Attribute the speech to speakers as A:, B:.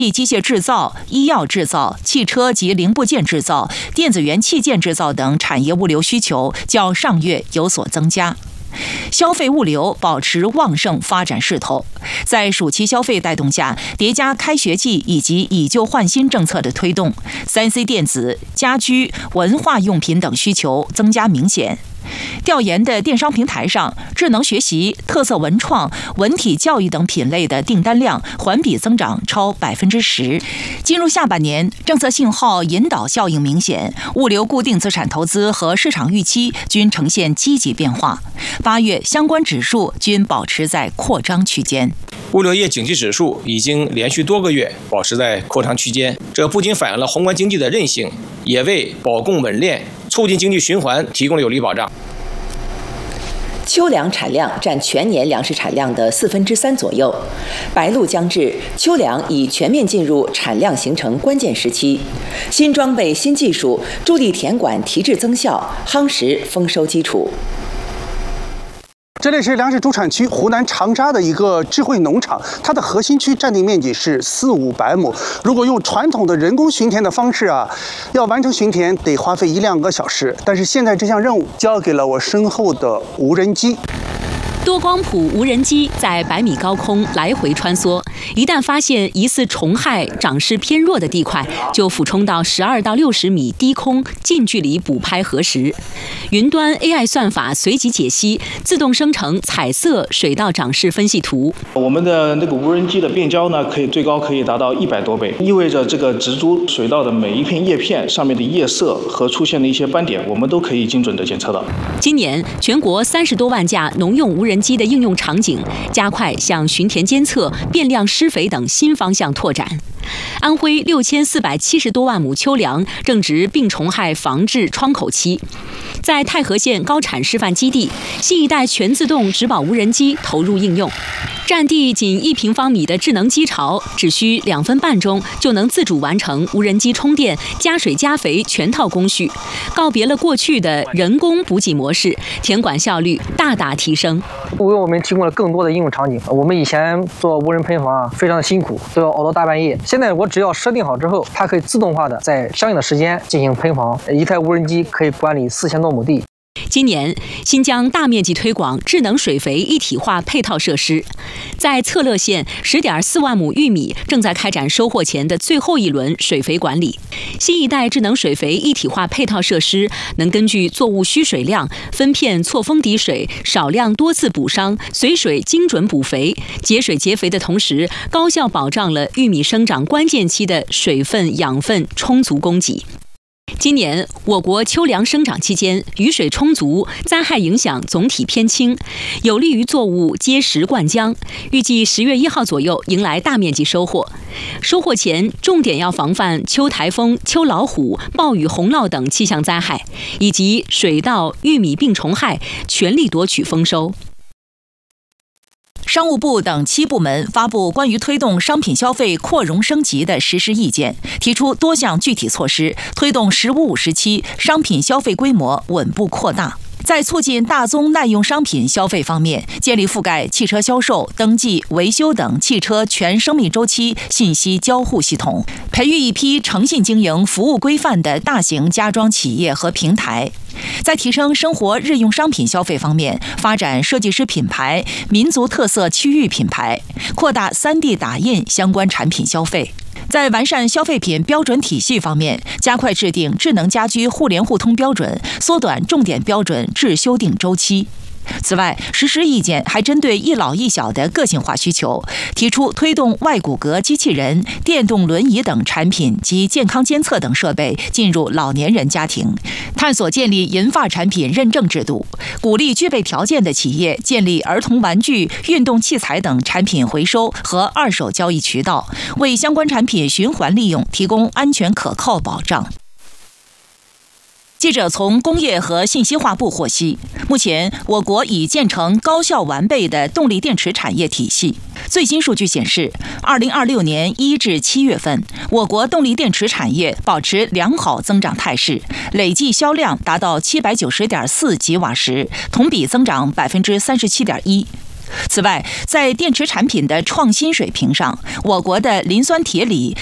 A: 机械制造、医药制造、汽车及零部件制造、电子元器件制造等产业物流需求较上月有所增加。消费物流保持旺盛发展势头，在暑期消费带动下，叠加开学季以及以旧换新政策的推动，3C 电子、家居、文化用品等需求增加明显。调研的电商平台上，智能学习、特色文创、文体教育等品类的订单量环比增长超10%。进入下半年，政策信号引导效应明显，物流固定资产投资和市场预期均呈现积极变化。8月相关指数均保持在扩张区间。
B: 物流业景气指数已经连续多个月保持在扩张区间，这不仅反映了宏观经济的韧性，也为保供稳链、促进经济循环提供了有力保障。
C: 秋粮产量占全年粮食产量的3/4左右，白露将至，秋粮已全面进入产量形成关键时期。新装备、新技术助力田管提质增效，夯实丰收基础。
D: 这里是粮食主产区湖南长沙的一个智慧农场，它的核心区占地面积是400-500亩。如果用传统的人工巡田的方式要完成巡田得花费1-2个小时。但是现在这项任务交给了我身后的无人机。
E: 多光谱无人机在100米高空来回穿梭，一旦发现疑似虫害、长势偏弱的地块，就俯冲到12到60米低空近距离捕拍核实。云端 AI 算法随即解析，自动生成彩色水稻长势分析图。
F: 我们的那个无人机的变焦呢，最高可以达到100多倍，意味着这个植株水稻的每一片叶片上面的叶色和出现的一些斑点，我们都可以精准的检测到。
E: 今年全国30多万架农用无人机的应用场景，加快向巡田监测、变量施肥等新方向拓展。安徽6470多万亩秋粮正值病虫害防治窗口期，在太和县高产示范基地，新一代全自动植保无人机投入应用。占地仅1平方米的智能机巢，只需2分半钟就能自主完成无人机充电、加水加肥全套工序，告别了过去的人工补给模式，田管效率大大提升。
G: 为我们提供了更多的应用场景。我们以前做无人喷房非常的辛苦，都要熬到大半夜。现在我只要设定好之后，它可以自动化的在相应的时间进行喷房，一台无人机可以管理4000多亩地。
E: 今年，新疆大面积推广智能水肥一体化配套设施。在策勒县10.4万亩玉米正在开展收获前的最后一轮水肥管理。新一代智能水肥一体化配套设施能根据作物需水量分片错峰滴水，少量多次补墒，随水精准补肥，节水节肥的同时，高效保障了玉米生长关键期的水分、养分充足供给。今年我国秋粮生长期间，雨水充足，灾害影响总体偏轻，有利于作物结实灌浆。预计10月1号左右迎来大面积收获。收获前，重点要防范秋台风、秋老虎、暴雨洪涝等气象灾害，以及水稻、玉米病虫害，全力夺取丰收。
A: 商务部等7部门发布关于推动商品消费扩容升级的实施意见，提出多项具体措施，推动15-5时期商品消费规模稳步扩大。在促进大宗耐用商品消费方面，建立覆盖汽车销售、登记、维修等汽车全生命周期信息交互系统，培育一批诚信经营、服务规范的大型家装企业和平台。在提升生活日用商品消费方面，发展设计师品牌、民族特色区域品牌，扩大3D 打印相关产品消费。在完善消费品标准体系方面，加快制定智能家居互联互通标准，缩短重点标准制修订周期。此外，实施意见还针对一老一小的个性化需求，提出推动外骨骼机器人、电动轮椅等产品及健康监测等设备进入老年人家庭，探索建立银发产品认证制度，鼓励具备条件的企业建立儿童玩具、运动器材等产品回收和二手交易渠道，为相关产品循环利用提供安全可靠保障。记者从工业和信息化部获悉，目前我国已建成高效完备的动力电池产业体系。最新数据显示，2026年1至7月份，我国动力电池产业保持良好增长态势，累计销量达到790.4吉瓦时，同比增长37.1%。 此外，在电池产品的创新水平上，我国的磷酸铁锂